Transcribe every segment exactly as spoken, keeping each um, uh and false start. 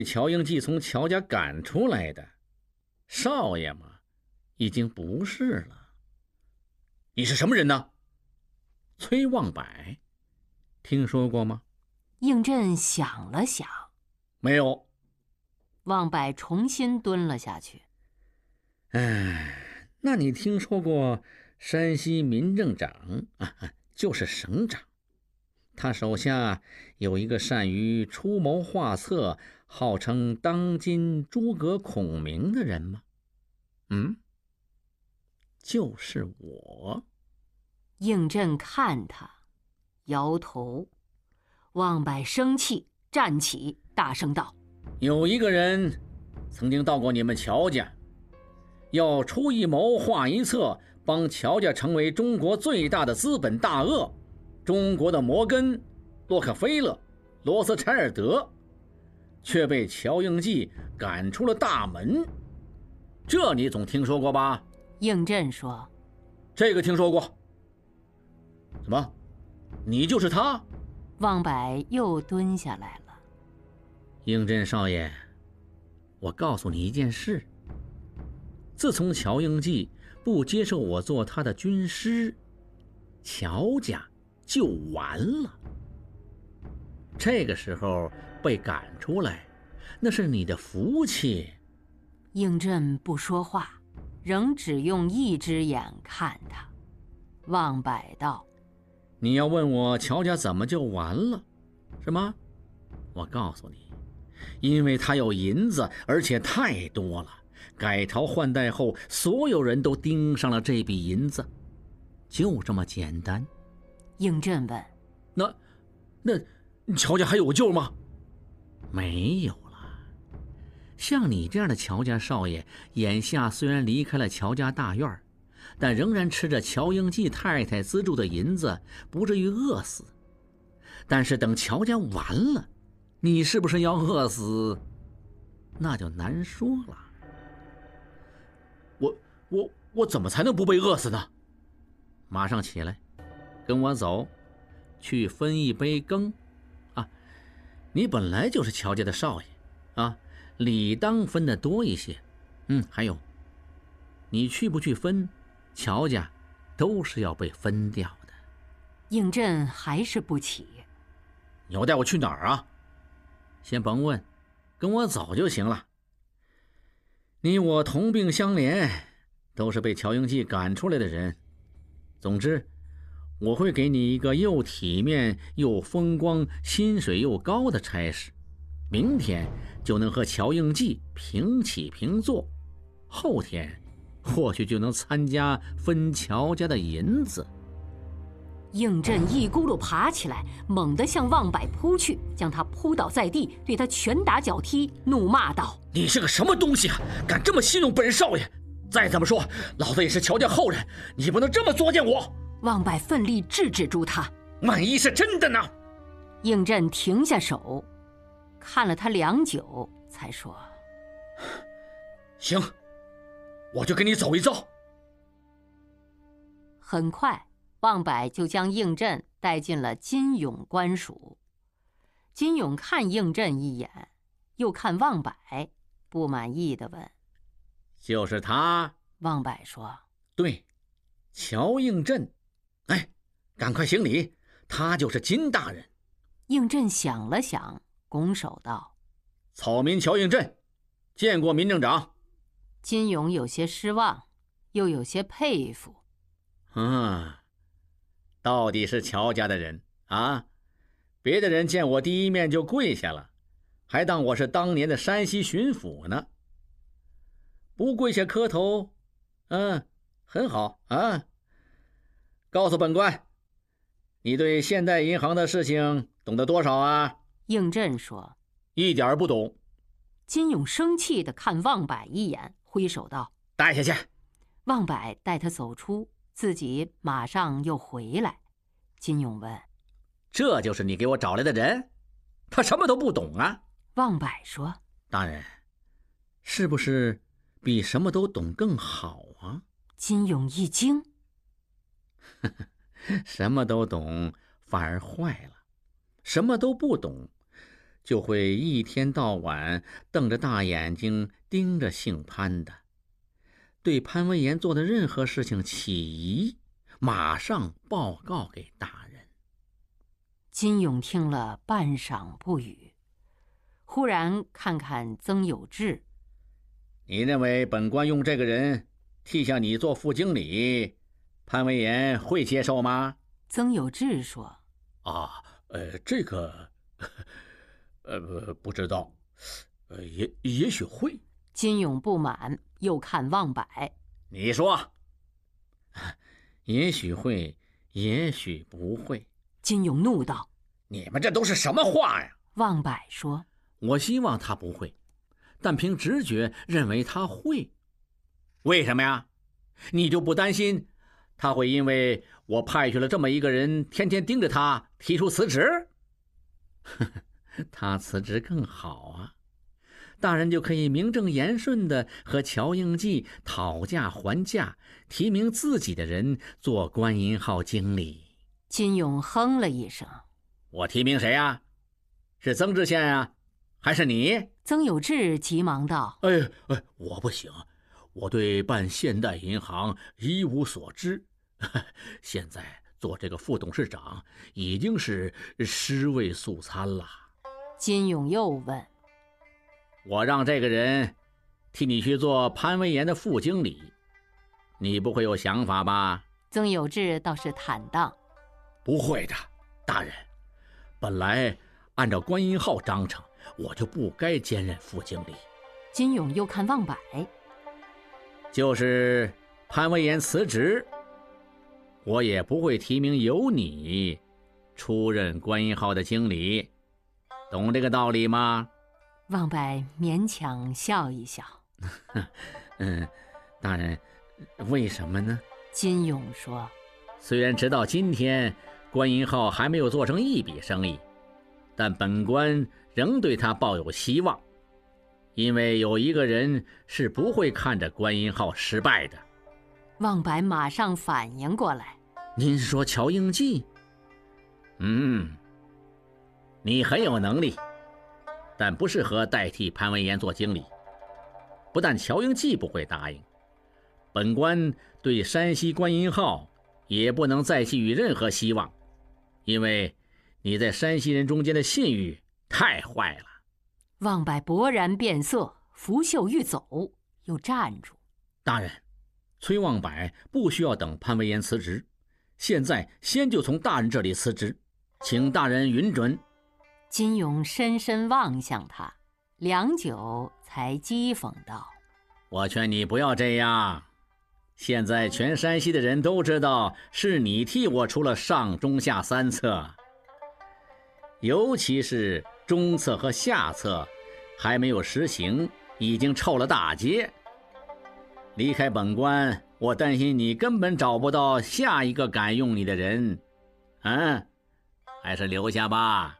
乔英记从乔家赶出来的少爷嘛，已经不是了。你是什么人呢？崔望柏，听说过吗？ 应震想了想， 没有。 望柏重新蹲了下去。 哎，那你听说过山西民政长啊？就是省长，他手下有一个善于出谋划策，号称当今诸葛孔明的人吗？嗯，就是我。 应震看他，摇头。望柏生气，站起，大声道： 有一个人曾经到过你们乔家，要出一谋划一策，帮乔家成为中国最大的资本大鳄，中国的摩根、洛克菲勒、罗斯柴尔德，却被乔应记赶出了大门。这你总听说过吧？ 应震说： 这个听说过。什么？你就是他？ 望柏又蹲下来了。 应震少爷，我告诉你一件事，自从乔应记不接受我做他的军师，乔家就完了。这个时候被赶出来，那是你的福气。 应震不说话，仍只用一只眼看他。望柏道： 你要问我乔家怎么就完了，是吗？我告诉你，因为他有银子，而且太多了。改朝换代后，所有人都盯上了这笔银子，就这么简单。 应震问： 那那乔家还有救吗？没有了。像你这样的乔家少爷，眼下虽然离开了乔家大院，但仍然吃着乔应记太太资助的银子，不至于饿死。但是等乔家完了，你是不是要饿死，那就难说了。我我我怎么才能不被饿死呢？马上起来，跟我走，去分一杯羹。啊，你本来就是乔家的少爷，啊，理当分得多一些。嗯，还有，你去不去分，乔家都是要被分掉的。 应震还是不起。 你要带我去哪儿啊？先甭问，跟我走就行了。你我同病相怜，都是被乔应记赶出来的人。总之，我会给你一个又体面又风光、薪水又高的差事，明天就能和乔应记平起平坐，后天或许就能参加分乔家的银子。 应震一咕噜爬起来，猛地向望柏扑去，将他扑倒在地，对他拳打脚踢，怒骂道： 你是个什么东西啊，敢这么戏弄本少爷！再怎么说，老子也是乔家后人，你不能这么作践我！ 望柏奋力制止住他。 万一是真的呢？ 应震停下手，看了他良久，才说： 行，我就跟你走一遭。 很快，望柏就将应震带进了金永官署。金永看应震一眼，又看望柏，不满意地问： 就是他？ 望柏说： 对，乔应震。哎，赶快行礼，他就是金大人。 应震想了想，拱手道： 草民乔应震，见过民政长。 金永有些失望，又有些佩服。 啊，到底是乔家的人啊！别的人见我第一面就跪下了，还当我是当年的山西巡抚呢。不跪下磕头，嗯，很好啊。告诉本官，你对现代银行的事情懂得多少啊？ 应震说： 一点不懂。 金永生气地看望柏一眼，挥手道： 带下去。 望柏带他走出，自己马上又回来。金永问： 这就是你给我找来的人？他什么都不懂啊。 望柏说： 大人，是不是比什么都懂更好啊？ 金永一惊： 什么都懂反而坏了，什么都不懂就会一天到晚瞪着大眼睛盯着姓潘的，对潘威严做的任何事情起疑，马上报告给大人。 金勇听了半晌不语，忽然看看曾有志：“ 你认为本官用这个人替下你做副经理，潘威严会接受吗？” 曾有志说：“ 啊，呃，这个，呃，不知道，呃，也也许会。” 金勇不满，又看望柏：“ 你说，也许会，也许不会。” 金勇怒道：“ 你们这都是什么话呀？” 望柏说：“ 我希望他不会，但凭直觉认为他会。为什么呀？你就不担心他会因为我派去了这么一个人天天盯着他提出辞职？他辞职更好啊，大人就可以名正言顺地和乔应记讨价还价，提名自己的人做观音号经理。” 金勇哼了一声：“ 我提名谁啊？是曾知县啊，还是你？” 曾有志急忙道：“ 哎哎，我不行，我对办现代银行一无所知，现在做这个副董事长已经是尸位素餐了。” 金勇又问：“ 我让这个人替你去做潘威严的副经理，你不会有想法吧？” 曾有志倒是坦荡：“ 不会的，大人，本来按照观音号章程，我就不该兼任副经理。” 金勇又看望柏：“ 就是潘威严辞职，我也不会提名由你出任观音号的经理，懂这个道理吗？” 望柏勉强笑一笑：“ 嗯，大人，为什么呢？” 金勇说：“ 虽然直到今天观音号还没有做成一笔生意，但本官仍对他抱有希望，因为有一个人是不会看着观音号失败的。” 望柏马上反应过来：“ 您说乔应记？嗯，你很有能力，但不适合代替潘威严做经理。不但乔应记不会答应，本官对山西观音号也不能再寄予任何希望，因为你在山西人中间的信誉太坏了。” 望柏勃然变色，拂袖欲走，又站住：“ 大人，崔望柏不需要等潘威严辞职，现在先就从大人这里辞职，请大人允准。” 金勇深深望向他，良久才讥讽道：“ 我劝你不要这样，现在全山西的人都知道是你替我出了上中下三策，尤其是中策和下策还没有实行，已经臭了大街。离开本官，我担心你根本找不到下一个敢用你的人。嗯，还是留下吧。”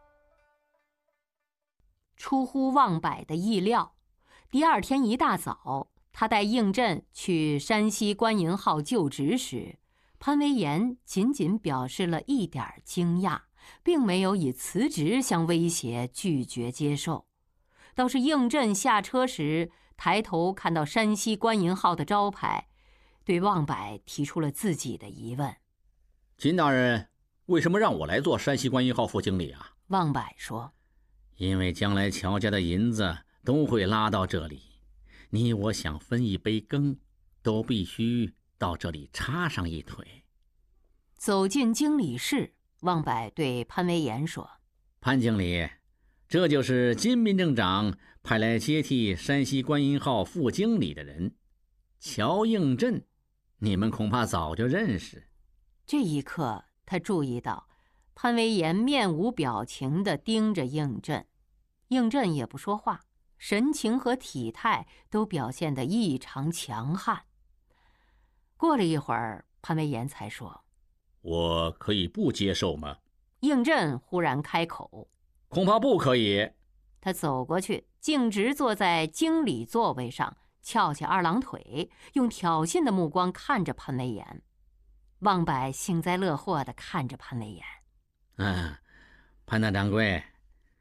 出乎望柏的意料，第二天一大早，他带应震去山西观银号就职时，潘威严仅仅表示了一点惊讶，并没有以辞职相威胁拒绝接受。倒是应震下车时，抬头看到山西观银号的招牌，对望柏提出了自己的疑问：“ 金大人，为什么让我来做山西观音号副经理啊？” 望柏说：“ 因为将来乔家的银子都会拉到这里，你我想分一杯羹，都必须到这里插上一腿。” 走进经理室，望柏对潘威严说：“ 潘经理，这就是金民政长派来接替山西观音号副经理的人，乔应震，你们恐怕早就认识。” 这一刻，他注意到潘威严面无表情地盯着应震，应震也不说话，神情和体态都表现得异常强悍。过了一会儿，潘威严才说：“ 我可以不接受吗？” 应震忽然开口：“ 恐怕不可以。” 他走过去，径直坐在经理座位上，翘起二郎腿，用挑衅的目光看着潘威严。望柏幸灾乐祸地看着潘威严：“ 嗯，潘大掌柜，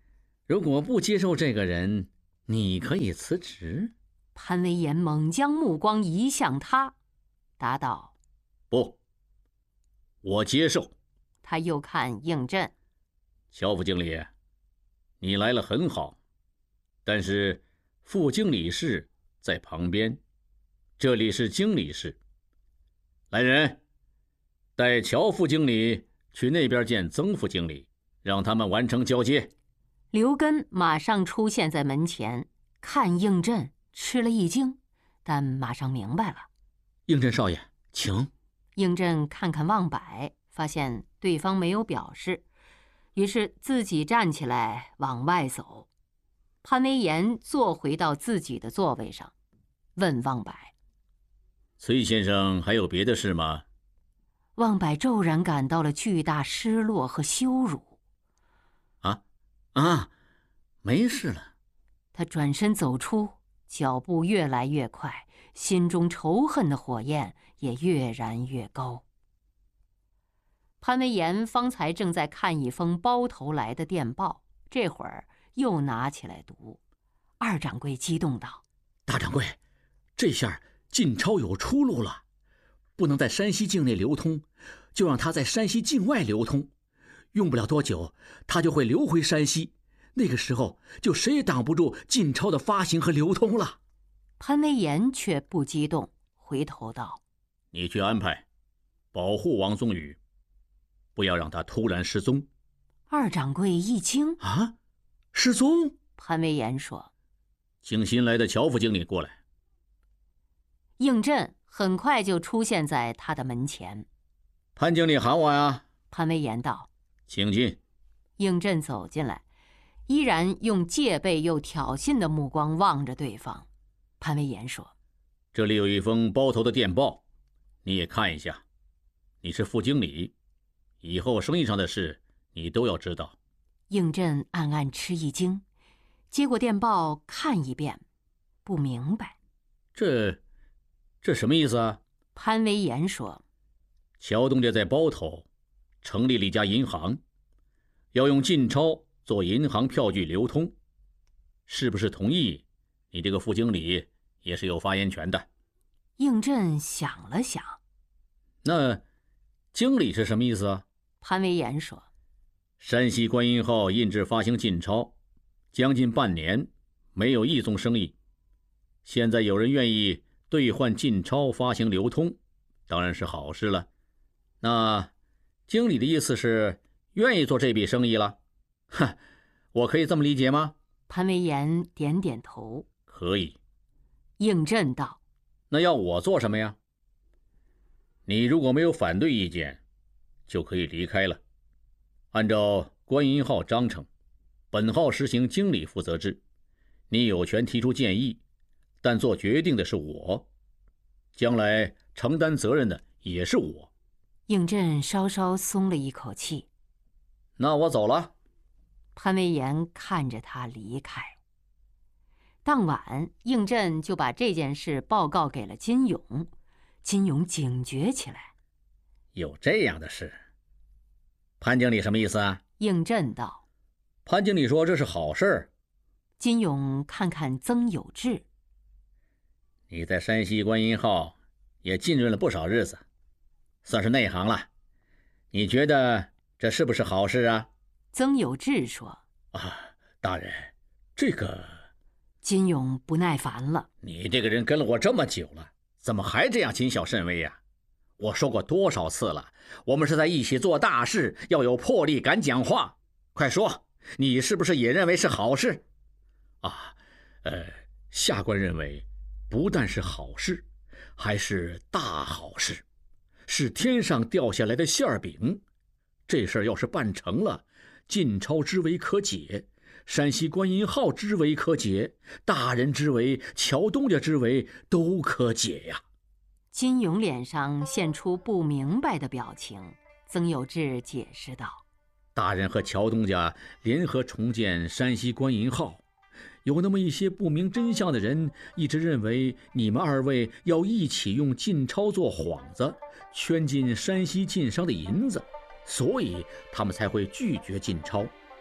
如果不接受这个人，你可以辞职。 潘威严猛将目光移向他，答道： 不，我接受。 他又看应震： 乔副经理，你来了很好，但是副经理室在旁边，这里是经理室。来人，带乔副经理去那边见曾副经理，让他们完成交接。 刘根马上出现在门前，看应震吃了一惊，但马上明白了。 应震少爷，请。 应震看看望柏，发现对方没有表示，于是自己站起来往外走。潘威严坐回到自己的座位上，问望柏： 崔先生还有别的事吗？ 望柏骤然感到了巨大失落和羞辱。 啊啊，没事了。 他转身走出，脚步越来越快，心中仇恨的火焰也越燃越高。潘威严方才正在看一封包头来的电报，这会儿又拿起来读。二掌柜激动道： 大掌柜，这下晋超有出路了，不能在山西境内流通，就让他在山西境外流通，用不了多久他就会流回山西，那个时候就谁也挡不住晋超的发行和流通了。 潘威严却不激动，回头道： 你去安排，保护王宗宇，不要让他突然失踪。 二掌柜一惊： 啊，失踪？ 潘威严说： 请新来的乔副经理过来。 应震很快就出现在他的门前。 潘经理喊我呀。 潘威严道： 请进。 应震走进来，依然用戒备又挑衅的目光望着对方。潘威严说： 这里有一封包头的电报，你也看一下。你是副经理，以后生意上的事你都要知道。 应震暗暗吃一惊，接过电报看一遍，不明白。 这这什么意思啊？ 潘威严说： 乔东家在包头成立了一家银行，要用晋超做银行票据流通，是不是同意？你这个副经理也是有发言权的。 应震想了想： 那经理是什么意思啊？ 潘威严说： 山西观音号印制发行晋超将近半年，没有一宗生意，现在有人愿意兑换晋超发行流通，当然是好事了。那经理的意思是愿意做这笔生意了？哼，我可以这么理解吗？ 潘威严点点头： 可以。 应震道： 那要我做什么呀？你如果没有反对意见，就可以离开了。按照观音号章程，本号实行经理负责制，你有权提出建议，但做决定的是我，将来承担责任的也是我。 应震稍稍松了一口气。 那我走了。 潘威严看着他离开。当晚，应震就把这件事报告给了金勇。金勇警觉起来： 有这样的事？潘经理什么意思啊？ 应震道： 潘经理说这是好事。 金勇看看曾有志： 你在山西观音号也浸润了不少日子，算是内行了，你觉得这是不是好事啊？ 曾有志说： 啊，大人，这个…… 金勇不耐烦了： 你这个人跟了我这么久了，怎么还这样谨小慎微呀？我说过多少次了，我们是在一起做大事，要有魄力，敢讲话。快说，你是不是也认为是好事？啊，呃，下官认为，不但是好事，还是大好事，是天上掉下来的馅饼。这事儿要是办成了，晋超之围可解，山西观音号之围可解，大人之围、乔东家之围都可解呀。 金勇脸上现出不明白的表情。曾有志解释道： 大人和乔东家联合重建山西观音号，有那么一些不明真相的人一直认为你们二位要一起用晋超做幌子，圈进山西晋商的银子，所以他们才会拒绝晋超。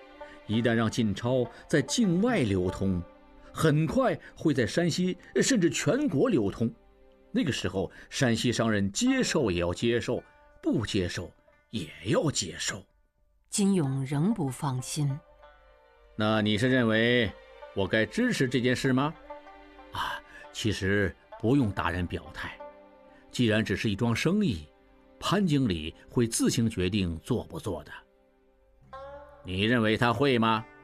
一旦让晋超在境外流通，很快会在山西甚至全国流通。那个时候，山西商人接受也要接受，不接受也要接受。 金勇仍不放心。 那你是认为我该支持这件事吗？啊，其实不用大人表态，既然只是一桩生意，潘经理会自行决定做不做的。你认为他会吗？